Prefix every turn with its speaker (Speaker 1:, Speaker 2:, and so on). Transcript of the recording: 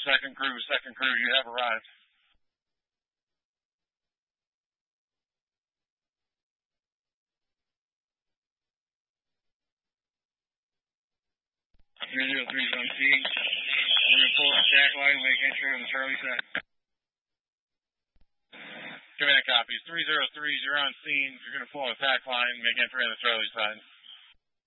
Speaker 1: second crew, you have arrived. Radio 3's on scene. We're going to pull up jack line, make entry on the Charlie side. Command copies. 303s, you're on scene. You're going to pull on the tack line, make entry on the Charlie side.